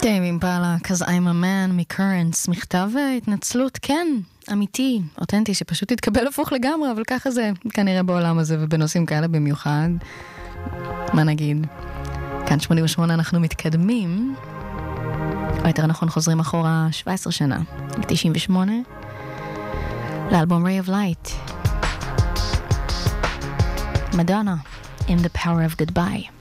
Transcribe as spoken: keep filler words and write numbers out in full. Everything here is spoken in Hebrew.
טיימ אימפלה, Cause I'm a man, מקרנס, מכתב התנצלות, כן, אמיתי, אותנטי, שפשוט התקבל הפוך לגמרי, אבל ככה זה כנראה בעולם הזה, ובנושאים כאלה במיוחד. מה נגיד? כאן שמונים ושמונה אנחנו מתקדמים, או יותר נכון חוזרים אחורה שבע עשרה שנה, ב-תשעים ושמונה, לאלבום Ray of Light. מדונה, In the Power of Goodbye.